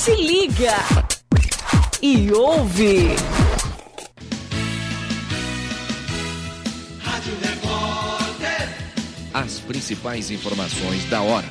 Se liga e ouve. Rádio Repórter. As principais informações da hora.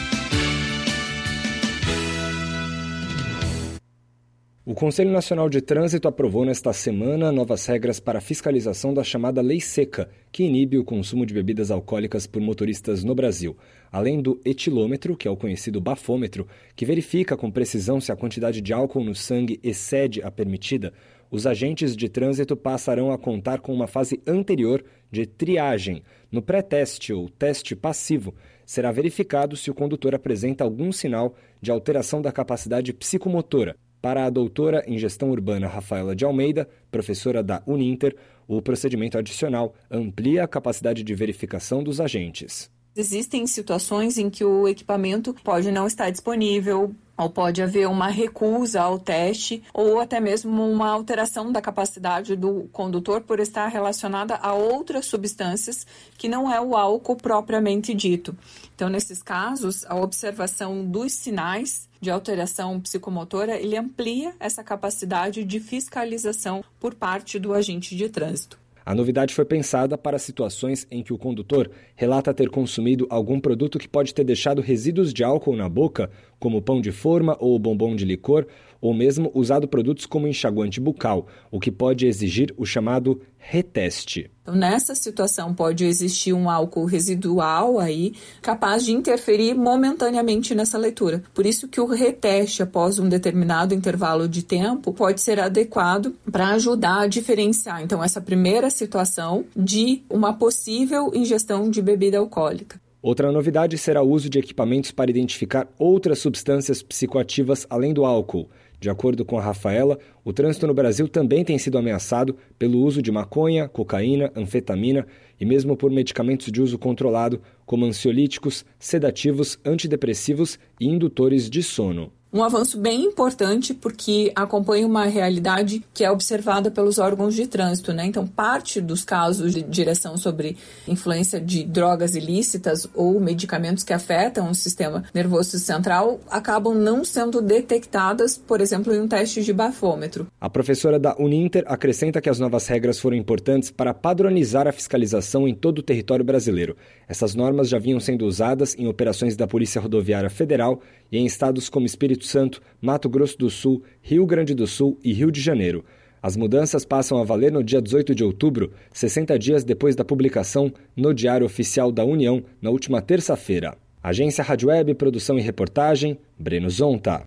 O Conselho Nacional de Trânsito aprovou nesta semana novas regras para a fiscalização da chamada Lei Seca, que inibe o consumo de bebidas alcoólicas por motoristas no Brasil. Além do etilômetro, que é o conhecido bafômetro, que verifica com precisão se a quantidade de álcool no sangue excede a permitida, os agentes de trânsito passarão a contar com uma fase anterior de triagem. No pré-teste ou teste passivo, será verificado se o condutor apresenta algum sinal de alteração da capacidade psicomotora. Para a doutora em Gestão Urbana Rafaela de Almeida, professora da Uninter, o procedimento adicional amplia a capacidade de verificação dos agentes. Existem situações em que o equipamento pode não estar disponível, ou pode haver uma recusa ao teste, ou até mesmo uma alteração da capacidade do condutor por estar relacionada a outras substâncias que não é o álcool propriamente dito. Então, nesses casos, a observação dos sinais de alteração psicomotora, ele amplia essa capacidade de fiscalização por parte do agente de trânsito. A novidade foi pensada para situações em que o condutor relata ter consumido algum produto que pode ter deixado resíduos de álcool na boca, como pão de forma ou bombom de licor, ou mesmo usado produtos como enxaguante bucal, o que pode exigir o chamado reteste. Então, nessa situação pode existir um álcool residual aí, capaz de interferir momentaneamente nessa leitura. Por isso que o reteste após um determinado intervalo de tempo pode ser adequado para ajudar a diferenciar, então, essa primeira situação de uma possível ingestão de bebida alcoólica. Outra novidade será o uso de equipamentos para identificar outras substâncias psicoativas além do álcool. De acordo com a Rafaela, o trânsito no Brasil também tem sido ameaçado pelo uso de maconha, cocaína, anfetamina e mesmo por medicamentos de uso controlado, como ansiolíticos, sedativos, antidepressivos e indutores de sono. Um avanço bem importante porque acompanha uma realidade que é observada pelos órgãos de trânsito, né? Então, parte dos casos de direção sobre influência de drogas ilícitas ou medicamentos que afetam o sistema nervoso central acabam não sendo detectadas, por exemplo, em um teste de bafômetro. A professora da Uninter acrescenta que as novas regras foram importantes para padronizar a fiscalização em todo o território brasileiro. Essas normas já vinham sendo usadas em operações da Polícia Rodoviária Federal e em estados como Espírito Santo, Mato Grosso do Sul, Rio Grande do Sul e Rio de Janeiro. As mudanças passam a valer no dia 18 de outubro, 60 dias depois da publicação no Diário Oficial da União, na última terça-feira. Agência Rádio Web, produção e reportagem, Breno Zonta.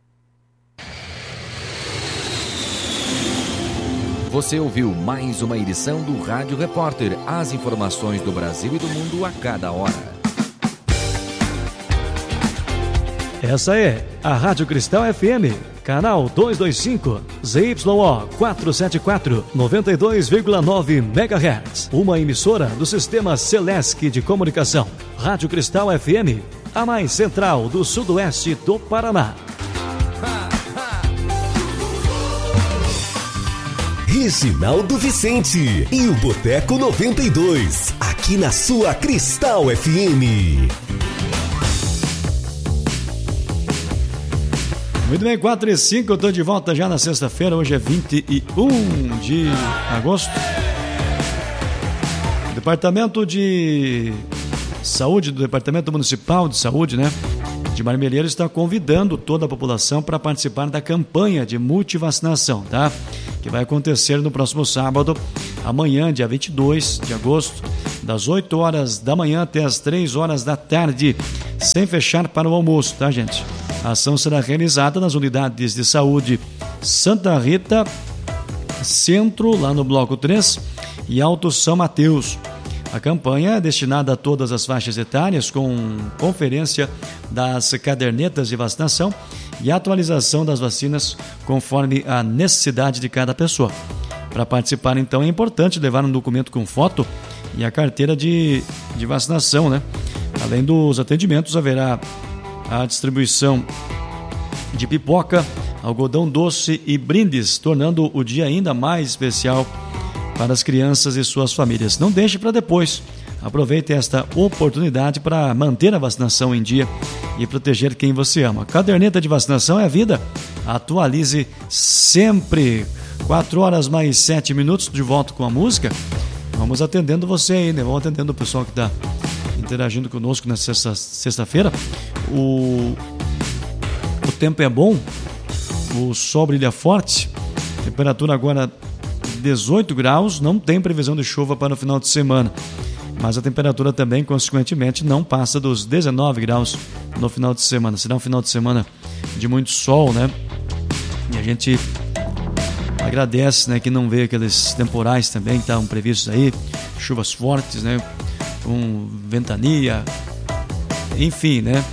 Você ouviu mais uma edição do Rádio Repórter. As informações do Brasil e do mundo a cada hora. Essa é a Rádio Cristal FM, canal 225, ZYO 474, 92,9 MHz. Uma emissora do Sistema Celesc de Comunicação. Rádio Cristal FM, a mais central do sudoeste do Paraná. Reginaldo Vicente e o Boteco 92, aqui na sua Cristal FM. Muito bem, 4h05, eu estou de volta já na sexta-feira, hoje é 21 de agosto. O Departamento de Saúde, do Departamento Municipal de Saúde, de Marmeleiro, está convidando toda a população para participar da campanha de multivacinação, tá? Que vai acontecer no próximo sábado, amanhã, dia 22 de agosto, das 8 horas da manhã até as 3 horas da tarde, sem fechar para o almoço, tá, gente? A ação será realizada nas unidades de saúde Santa Rita, Centro, lá no Bloco 3, e Alto São Mateus. A campanha é destinada a todas as faixas etárias, com conferência das cadernetas de vacinação e atualização das vacinas conforme a necessidade de cada pessoa. Para participar, então, é importante levar um documento com foto e a carteira de vacinação, Além dos atendimentos, haverá a distribuição de pipoca, algodão doce e brindes, tornando o dia ainda mais especial para as crianças e suas famílias. Não deixe para depois. Aproveite esta oportunidade para manter a vacinação em dia e proteger quem você ama. Caderneta de vacinação é a vida. atualize sempre. 4 horas mais 7 minutos, de volta com a música. Vamos atendendo você aí, né? Vamos atendendo o pessoal que está interagindo conosco nessa sexta-feira. O tempo é bom, o sol brilha forte, temperatura agora 18 graus, não tem previsão de chuva para o final de semana, mas a temperatura também, consequentemente, não passa dos 19 graus no final de semana. Será um final de semana de muito sol, né? E a gente agradece, né, que não veio aqueles temporais também que estavam previstos aí, chuvas fortes, né, com ventania, enfim, né?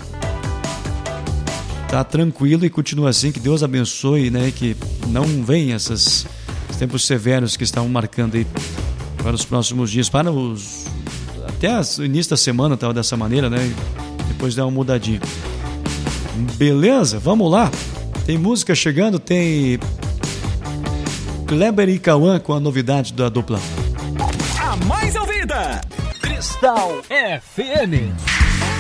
Tá tranquilo e continua assim, que Deus abençoe, né, que não venham esses tempos severos que estão marcando aí para os próximos dias, para até o início da semana estava dessa maneira, né? Depois dá uma mudadinha. Beleza? Vamos lá. Tem música chegando, tem Kleber e Cauã com a novidade da dupla. A mais ouvida, Cristal FM.